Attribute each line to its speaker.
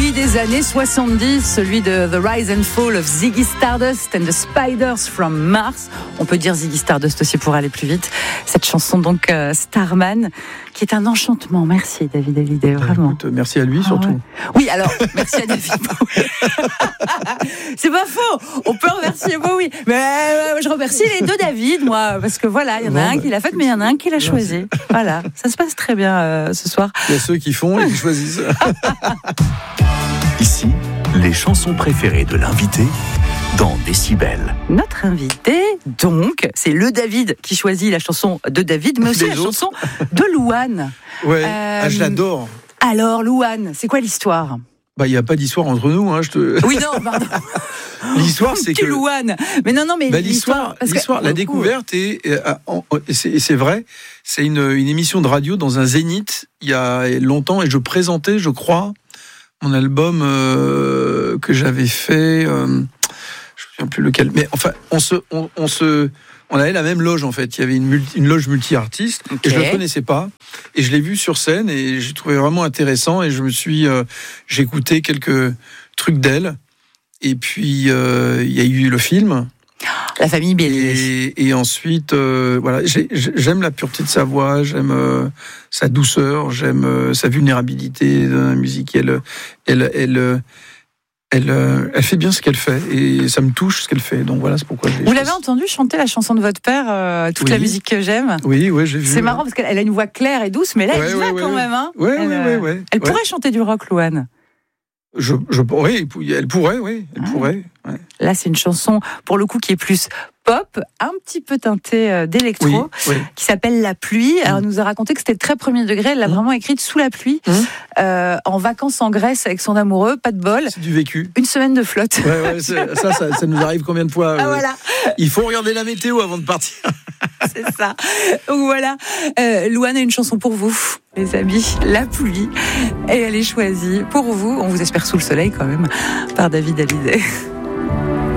Speaker 1: Celui des années 70, celui de The Rise and Fall of Ziggy Stardust and the Spiders from Mars. On peut dire Ziggy Stardust aussi pour aller plus vite. Cette chanson donc Starman, qui est un enchantement. Merci David Hallyday, vraiment.
Speaker 2: Écoute, merci à lui surtout.
Speaker 1: Ouais. Oui, alors, merci à David Bowie. C'est pas faux, on peut remercier Bowie. Mais je remercie les deux David, moi, parce que voilà, il y en a un qui l'a fait, mais il y en a un qui l'a choisi. Voilà, ça se passe très bien ce soir.
Speaker 2: Il y a ceux qui font et qui choisissent.
Speaker 3: Ici, les chansons préférées de l'invité dans Décibel.
Speaker 1: Notre invité, donc, c'est le David qui choisit la chanson de David, mais aussi la chanson de Louane.
Speaker 2: Ouais, je l'adore.
Speaker 1: Alors, Louane, c'est quoi l'histoire ?
Speaker 2: Il n'y a pas d'histoire entre nous.
Speaker 1: Oui, non, pardon.
Speaker 2: L'histoire, c'est que...
Speaker 1: Louane. Mais non, mais
Speaker 2: l'histoire, la découverte, et c'est vrai, c'est une émission de radio dans un Zénith, il y a longtemps, et je présentais, je crois, mon album que j'avais fait, je ne me souviens plus lequel, mais enfin, on avait la même loge en fait. Il y avait une loge multi-artistes, et je ne le connaissais pas, et je l'ai vu sur scène, et j'ai trouvé vraiment intéressant, et j'ai écouté quelques trucs d'elle, et puis il y a eu le film.
Speaker 1: La famille Bélier.
Speaker 2: Et ensuite, voilà, j'aime la pureté de sa voix, j'aime sa douceur, j'aime sa vulnérabilité dans la musique. Elle fait bien ce qu'elle fait et ça me touche ce qu'elle fait. Donc voilà, c'est pourquoi je l'ai
Speaker 1: Vous l'avez entendu chanter la chanson de votre père, toute la musique que j'aime.
Speaker 2: Oui, j'ai vu.
Speaker 1: C'est marrant parce qu'elle a une voix claire et douce, mais là, elle va quand même. Hein. Elle pourrait chanter du rock, Louane.
Speaker 2: Elle pourrait.
Speaker 1: Là, c'est une chanson, pour le coup, qui est plus pop, un petit peu teintée d'électro, qui s'appelle La Pluie. Alors, elle nous a raconté que c'était très premier degré. Elle l'a vraiment écrite sous la pluie, en vacances en Grèce avec son amoureux, pas de bol.
Speaker 2: C'est du vécu.
Speaker 1: Une semaine de flotte.
Speaker 2: Ça nous arrive combien de fois
Speaker 1: Voilà.
Speaker 2: Il faut regarder la météo avant de partir.
Speaker 1: C'est ça. Donc voilà, Louane a une chanson pour vous, les amis, La Pluie. Et elle est choisie pour vous, on vous espère sous le soleil quand même, par David Hallyday.